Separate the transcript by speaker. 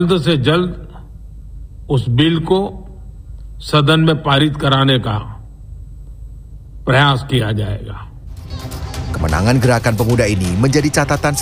Speaker 1: जल्द से जल्द उस बिल को सदन में पारित कराने का प्रयास किया जाएगा.
Speaker 2: Kemenangan gerakan pemuda ini menjadi catatan